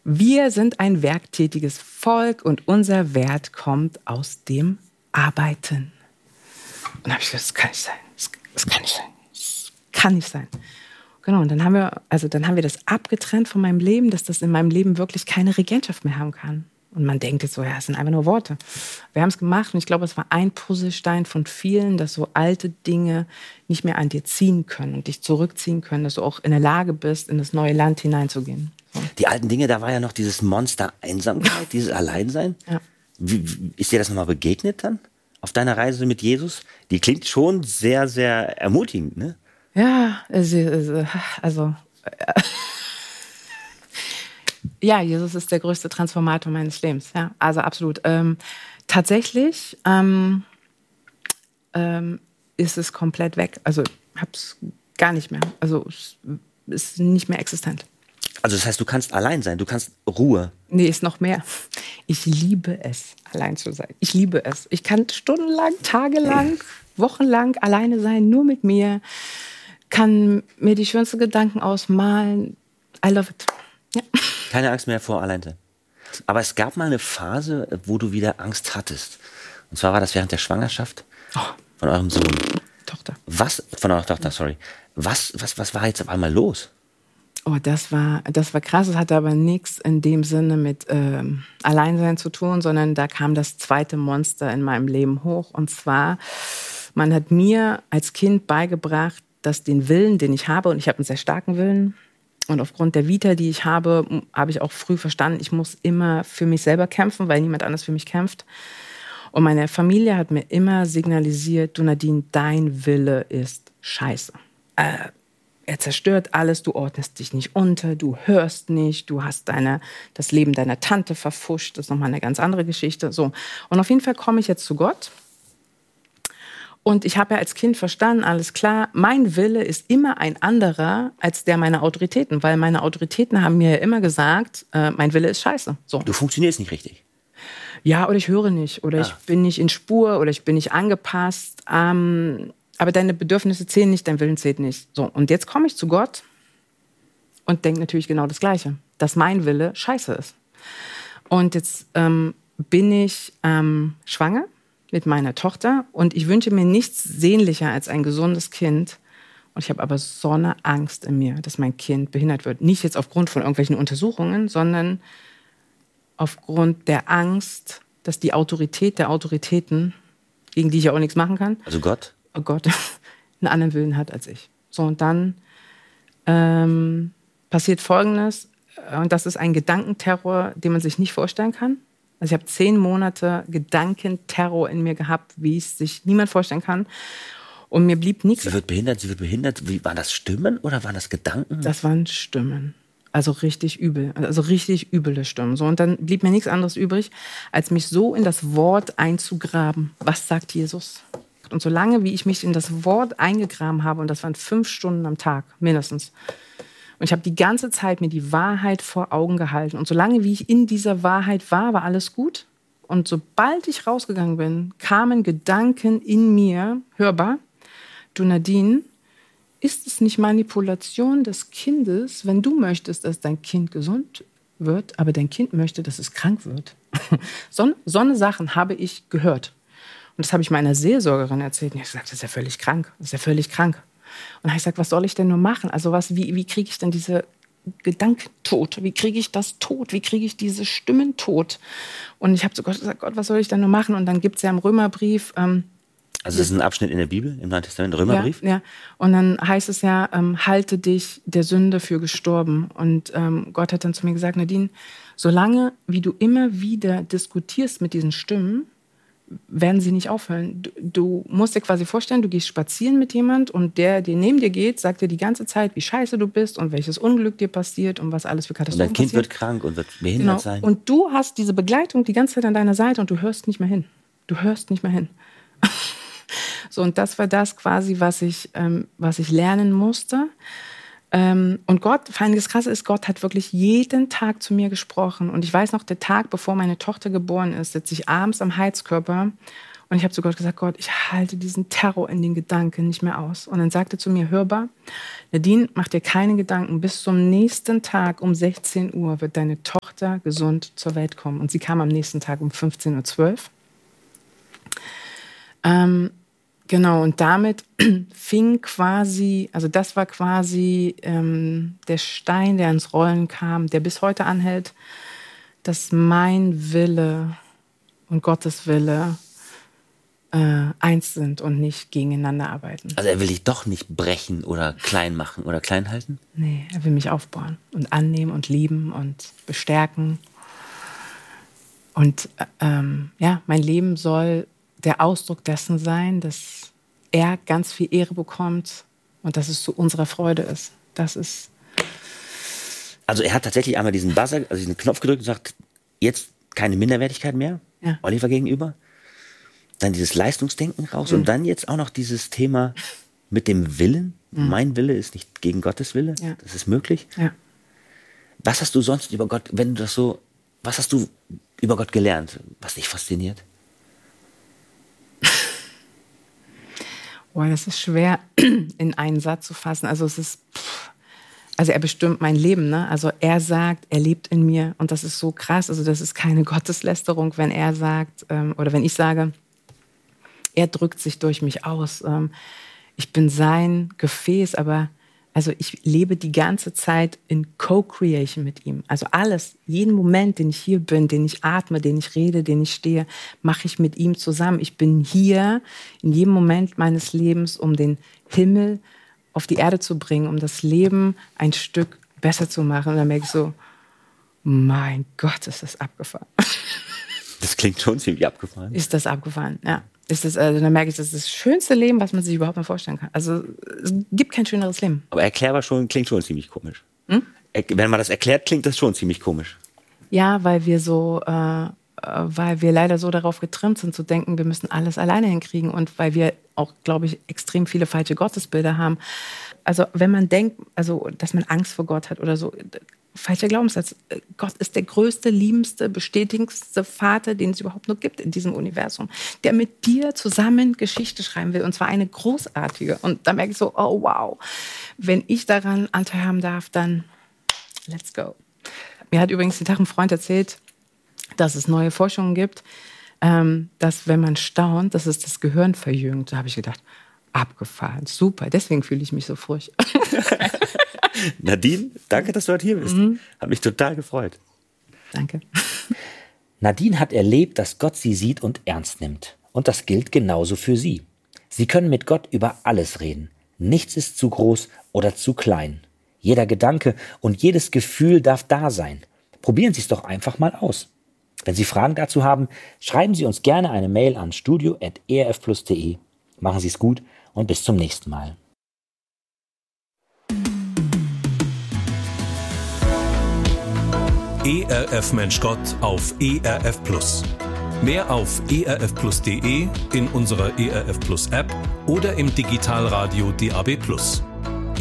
Wir sind ein werktätiges Volk und unser Wert kommt aus dem Arbeiten. Und dann habe ich gesagt, das kann nicht sein. Das kann nicht sein. Das kann nicht sein. Genau, und dann haben wir das abgetrennt von meinem Leben, dass das in meinem Leben wirklich keine Regentschaft mehr haben kann. Und man denkt jetzt so, ja, es sind einfach nur Worte. Wir haben es gemacht und ich glaube, es war ein Puzzlestein von vielen, dass so alte Dinge nicht mehr an dir ziehen können und dich zurückziehen können, dass du auch in der Lage bist, in das neue Land hineinzugehen. So. Die alten Dinge, da war ja noch dieses Monster Einsamkeit, dieses Alleinsein. Ja. Wie ist dir das nochmal begegnet dann auf deiner Reise mit Jesus? Die klingt schon sehr, sehr ermutigend, ne? Ja, ja, Jesus ist der größte Transformator meines Lebens. Ja, also absolut. Tatsächlich ist es komplett weg. Also ich habe es gar nicht mehr. Also es ist nicht mehr existent. Also das heißt, du kannst allein sein, du kannst Ruhe. Nee, ist noch mehr. Ich liebe es, allein zu sein. Ich liebe es. Ich kann stundenlang, tagelang, wochenlang alleine sein, nur mit mir. Kann mir die schönsten Gedanken ausmalen. I love it. Ja. Keine Angst mehr vor Alleinsein. Aber es gab mal eine Phase, wo du wieder Angst hattest. Und zwar war das während der Schwangerschaft von eurem Sohn. Tochter. Von eurer Tochter, sorry. Was war jetzt auf einmal los? Oh, das war krass. Es hatte aber nichts in dem Sinne mit Alleinsein zu tun, sondern da kam das zweite Monster in meinem Leben hoch. Und zwar, man hat mir als Kind beigebracht, dass den Willen, den ich habe, und ich habe einen sehr starken Willen, und aufgrund der Vita, die ich habe, habe ich auch früh verstanden, ich muss immer für mich selber kämpfen, weil niemand anders für mich kämpft. Und meine Familie hat mir immer signalisiert, du Nadine, dein Wille ist scheiße. Er zerstört alles, du ordnest dich nicht unter, du hörst nicht, du hast das Leben deiner Tante verpfuscht, das ist nochmal eine ganz andere Geschichte. So. Und auf jeden Fall komme ich jetzt zu Gott. Und ich habe ja als Kind verstanden, alles klar, mein Wille ist immer ein anderer als der meiner Autoritäten, weil meine Autoritäten haben mir ja immer gesagt, mein Wille ist scheiße. So. Du funktionierst nicht richtig. Ja, oder ich höre nicht, oder ich bin nicht in Spur, oder ich bin nicht angepasst. Aber deine Bedürfnisse zählen nicht, dein Willen zählt nicht. So, und jetzt komme ich zu Gott und denke natürlich genau das Gleiche, dass mein Wille scheiße ist. Und jetzt bin ich schwanger mit meiner Tochter und ich wünsche mir nichts sehnlicher als ein gesundes Kind. Und ich habe aber so eine Angst in mir, dass mein Kind behindert wird. Nicht jetzt aufgrund von irgendwelchen Untersuchungen, sondern aufgrund der Angst, dass die Autorität der Autoritäten, gegen die ich ja auch nichts machen kann, also Gott, einen anderen Willen hat als ich. So, und dann passiert Folgendes, und das ist ein Gedankenterror, den man sich nicht vorstellen kann. Also ich habe 10 Monate Gedankenterror in mir gehabt, wie es sich niemand vorstellen kann. Und mir blieb nichts. Sie wird behindert. Wie, waren das Stimmen oder waren das Gedanken? Das waren Stimmen. Also richtig übel. Also richtig üble Stimmen. So, und dann blieb mir nichts anderes übrig, als mich so in das Wort einzugraben. Was sagt Jesus? Und solange wie ich mich in das Wort eingegraben habe, und das waren 5 Stunden am Tag, mindestens, und ich habe die ganze Zeit mir die Wahrheit vor Augen gehalten. Und solange wie ich in dieser Wahrheit war, war alles gut. Und sobald ich rausgegangen bin, kamen Gedanken in mir, hörbar, du Nadine, ist es nicht Manipulation des Kindes, wenn du möchtest, dass dein Kind gesund wird, aber dein Kind möchte, dass es krank wird? So eine Sachen habe ich gehört. Und das habe ich meiner Seelsorgerin erzählt. Und ich habe gesagt, das ist ja völlig krank. Das ist ja völlig krank. Und dann habe ich gesagt, was soll ich denn nur machen? Also wie kriege ich denn diese Gedanken tot? Wie kriege ich das tot? Wie kriege ich diese Stimmen tot? Und ich habe zu Gott gesagt, Gott, was soll ich denn nur machen? Und dann gibt es ja im Römerbrief... also das ist ein Abschnitt in der Bibel, im Neuen Testament, Römerbrief? Ja. Und dann heißt es ja, halte dich der Sünde für gestorben. Und Gott hat dann zu mir gesagt, Nadine, solange wie du immer wieder diskutierst mit diesen Stimmen, werden sie nicht aufhören. Du musst dir quasi vorstellen, du gehst spazieren mit jemand und der neben dir geht, sagt dir die ganze Zeit, wie scheiße du bist und welches Unglück dir passiert und was alles für Katastrophen passiert. Und dein Kind wird krank und wird behindert sein. Und du hast diese Begleitung die ganze Zeit an deiner Seite und du hörst nicht mehr hin. Du hörst nicht mehr hin. So, und das war das quasi, was ich lernen musste. Und Gott, vor allem das Krasse ist, Gott hat wirklich jeden Tag zu mir gesprochen. Und ich weiß noch, der Tag, bevor meine Tochter geboren ist, sitze ich abends am Heizkörper Und ich habe zu Gott gesagt, Gott, ich halte diesen Terror in den Gedanken nicht mehr aus. Und dann sagte er zu mir, hörbar, Nadine, mach dir keine Gedanken, bis zum nächsten Tag um 16 Uhr wird deine Tochter gesund zur Welt kommen. Und sie kam am nächsten Tag um 15.12 Uhr. Genau, und damit fing quasi, also das war quasi der Stein, der ins Rollen kam, der bis heute anhält, dass mein Wille und Gottes Wille eins sind und nicht gegeneinander arbeiten. Also er will dich doch nicht brechen oder klein machen oder klein halten? Nee, er will mich aufbauen und annehmen und lieben und bestärken. Und mein Leben soll der Ausdruck dessen sein, dass er ganz viel Ehre bekommt und dass es zu unserer Freude ist. Das ist. Also er hat tatsächlich einmal diesen Buzzer, also diesen Knopf gedrückt und sagt, jetzt keine Minderwertigkeit mehr, Oliver gegenüber. Dann dieses Leistungsdenken raus und dann jetzt auch noch dieses Thema mit dem Willen. Mein Wille ist nicht gegen Gottes Wille. Ja. Das ist möglich. Ja. Was hast du sonst über Gott, was hast du über Gott gelernt, was dich fasziniert? Boah, das ist schwer in einen Satz zu fassen. Also er bestimmt mein Leben, ne? Also er sagt, er lebt in mir und das ist so krass. Also das ist keine Gotteslästerung, wenn er sagt oder wenn ich sage, er drückt sich durch mich aus. Ich bin sein Gefäß, aber also ich lebe die ganze Zeit in Co-Creation mit ihm. Also alles, jeden Moment, den ich hier bin, den ich atme, den ich rede, den ich stehe, mache ich mit ihm zusammen. Ich bin hier in jedem Moment meines Lebens, um den Himmel auf die Erde zu bringen, um das Leben ein Stück besser zu machen. Und dann merke ich so, mein Gott, ist das abgefahren. Das klingt schon ziemlich abgefahren. Ist das abgefahren, ja. Dann merke ich, das ist das schönste Leben, was man sich überhaupt mal vorstellen kann. Also es gibt kein schöneres Leben. Aber erklärbar klingt schon ziemlich komisch. Wenn man das erklärt, klingt das schon ziemlich komisch. Ja, weil wir leider so darauf getrimmt sind, zu denken, wir müssen alles alleine hinkriegen und weil wir auch, glaube ich, extrem viele falsche Gottesbilder haben. Also wenn man denkt, also dass man Angst vor Gott hat oder so, falscher Glaubenssatz. Gott ist der größte, liebendste, bestätigendste Vater, den es überhaupt nur gibt in diesem Universum, der mit dir zusammen Geschichte schreiben will und zwar eine großartige. Und da merke ich so, oh wow, wenn ich daran Anteil haben darf, dann let's go. Mir hat übrigens den Tag ein Freund erzählt, dass es neue Forschungen gibt, dass wenn man staunt, dass es das Gehirn verjüngt. Da habe ich gedacht, abgefahren, super, deswegen fühle ich mich so furchtbar. Nadine, danke, dass du heute hier bist. Hat mich total gefreut. Danke. Nadine hat erlebt, dass Gott sie sieht und ernst nimmt. Und das gilt genauso für sie. Sie können mit Gott über alles reden. Nichts ist zu groß oder zu klein. Jeder Gedanke und jedes Gefühl darf da sein. Probieren Sie es doch einfach mal aus. Wenn Sie Fragen dazu haben, schreiben Sie uns gerne eine Mail an studio@erfplus.de. Machen Sie es gut und bis zum nächsten Mal. ERF Mensch Gott auf ERF Plus. Mehr auf erfplus.de, in unserer ERF Plus App oder im Digitalradio DAB+.